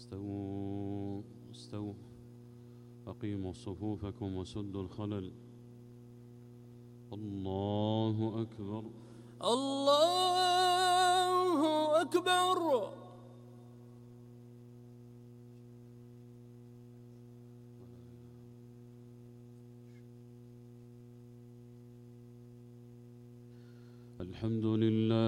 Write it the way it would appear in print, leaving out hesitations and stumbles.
استووا استووا أقيموا صفوفكم وسدوا الخلل. الله أكبر الله أكبر. الحمد لله.